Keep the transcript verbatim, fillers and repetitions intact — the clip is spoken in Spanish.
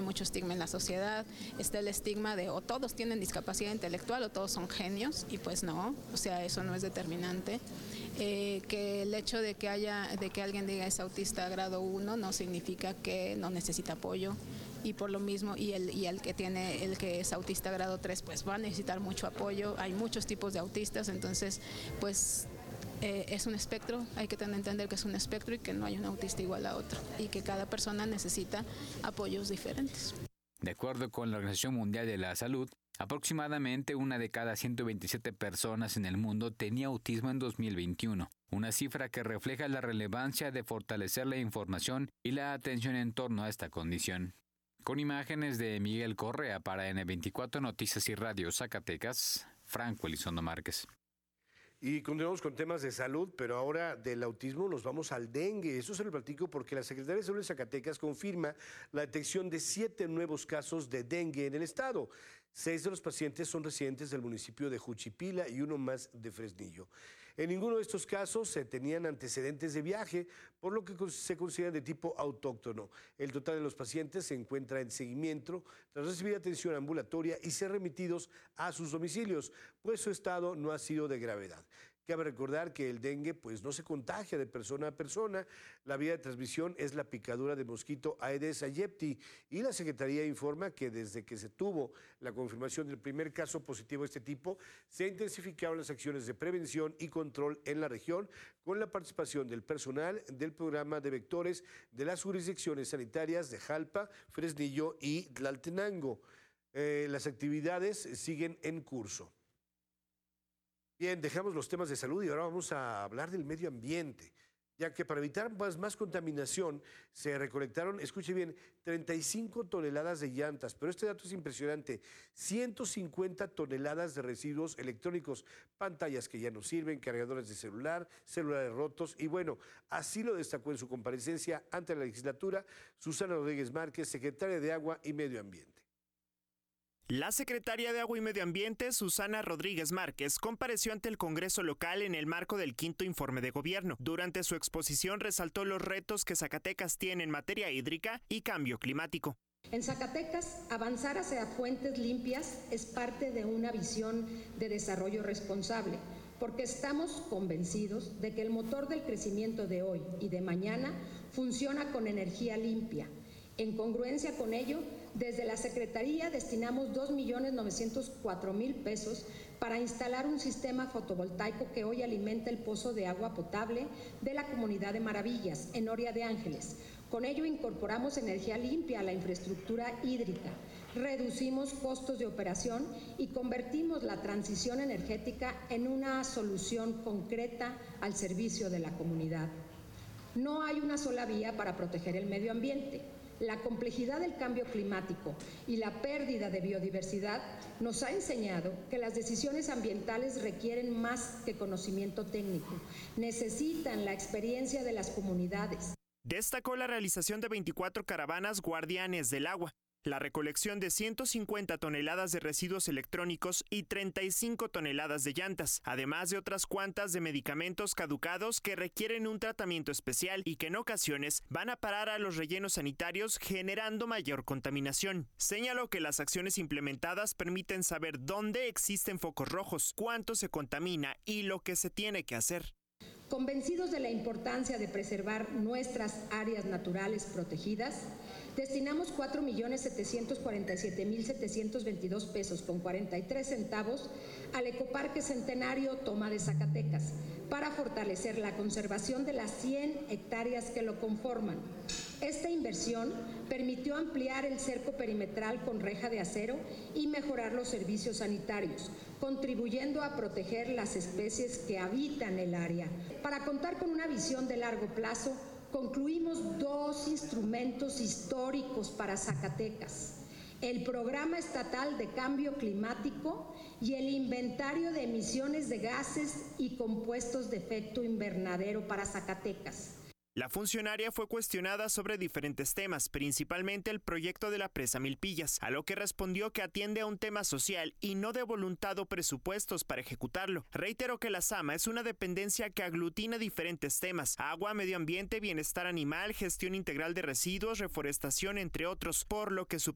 mucho estigma en la sociedad, está el estigma de o todos tienen discapacidad intelectual o todos son genios, y pues no, o sea, eso no es determinante. Eh, que el hecho de que haya, de que alguien diga es autista grado uno no significa que no necesita apoyo, y por lo mismo, y el, y el que tiene, el que es autista grado tres, pues va a necesitar mucho apoyo. Hay muchos tipos de autistas, entonces pues eh, es un espectro, hay que tener, entender que es un espectro y que no hay un autista igual a otro, y que cada persona necesita apoyos diferentes. De acuerdo con la Organización Mundial de la Salud, aproximadamente una de cada ciento veintisiete personas en el mundo tenía autismo en dos mil veintiuno, una cifra que refleja la relevancia de fortalecer la información y la atención en torno a esta condición. Con imágenes de Miguel Correa para N veinticuatro Noticias y Radio Zacatecas, Franco Elizondo Márquez. Y continuamos con temas de salud, pero ahora del autismo nos vamos al dengue. Eso se lo platico porque la Secretaría de Salud de Zacatecas confirma la detección de siete nuevos casos de dengue en el estado. Seis de los pacientes son residentes del municipio de Juchipila y uno más de Fresnillo. En ninguno de estos casos se tenían antecedentes de viaje, por lo que se consideran de tipo autóctono. El total de los pacientes se encuentra en seguimiento tras recibir atención ambulatoria y ser remitidos a sus domicilios, pues su estado no ha sido de gravedad. Cabe recordar que el dengue pues, no se contagia de persona a persona. La vía de transmisión es la picadura de mosquito Aedes aegypti, y la Secretaría informa que desde que se tuvo la confirmación del primer caso positivo de este tipo, se intensificaron las acciones de prevención y control en la región con la participación del personal del programa de vectores de las jurisdicciones sanitarias de Jalpa, Fresnillo y Tlaltenango. Eh, las actividades siguen en curso. Bien, dejamos los temas de salud y ahora vamos a hablar del medio ambiente, ya que para evitar más, más contaminación se recolectaron, escuche bien, treinta y cinco toneladas de llantas, pero este dato es impresionante, ciento cincuenta toneladas de residuos electrónicos, pantallas que ya no sirven, cargadores de celular, celulares rotos, y bueno, así lo destacó en su comparecencia ante la legislatura Susana Rodríguez Márquez, secretaria de Agua y Medio Ambiente. La secretaria de Agua y Medio Ambiente, Susana Rodríguez Márquez, compareció ante el Congreso local en el marco del quinto informe de gobierno. Durante su exposición resaltó los retos que Zacatecas tiene en materia hídrica y cambio climático. En Zacatecas, avanzar hacia fuentes limpias es parte de una visión de desarrollo responsable, porque estamos convencidos de que el motor del crecimiento de hoy y de mañana funciona con energía limpia. En congruencia con ello, desde la Secretaría destinamos dos millones novecientos cuatro mil pesos para instalar un sistema fotovoltaico que hoy alimenta el pozo de agua potable de la comunidad de Maravillas, en Oria de Ángeles. Con ello incorporamos energía limpia a la infraestructura hídrica, reducimos costos de operación y convertimos la transición energética en una solución concreta al servicio de la comunidad. No hay una sola vía para proteger el medio ambiente. La complejidad del cambio climático y la pérdida de biodiversidad nos ha enseñado que las decisiones ambientales requieren más que conocimiento técnico, necesitan la experiencia de las comunidades. Destacó la realización de veinticuatro caravanas guardianes del agua, la recolección de ciento cincuenta toneladas de residuos electrónicos y treinta y cinco toneladas de llantas, además de otras cuantas de medicamentos caducados que requieren un tratamiento especial y que en ocasiones van a parar a los rellenos sanitarios generando mayor contaminación. Señaló que las acciones implementadas permiten saber dónde existen focos rojos, cuánto se contamina y lo que se tiene que hacer. Convencidos de la importancia de preservar nuestras áreas naturales protegidas, destinamos cuatro millones setecientos cuarenta y siete mil setecientos veintidós pesos con cuarenta y tres centavos al Ecoparque Centenario Toma de Zacatecas para fortalecer la conservación de las cien hectáreas que lo conforman. Esta inversión permitió ampliar el cerco perimetral con reja de acero y mejorar los servicios sanitarios, contribuyendo a proteger las especies que habitan el área. Para contar con una visión de largo plazo, concluimos dos instrumentos históricos para Zacatecas: el Programa Estatal de Cambio Climático y el Inventario de Emisiones de Gases y Compuestos de Efecto Invernadero para Zacatecas. La funcionaria fue cuestionada sobre diferentes temas, principalmente el proyecto de la presa Milpillas, a lo que respondió que atiende a un tema social y no de voluntad o presupuestos para ejecutarlo. Reiteró que la SAMA es una dependencia que aglutina diferentes temas: agua, medio ambiente, bienestar animal, gestión integral de residuos, reforestación, entre otros, por lo que su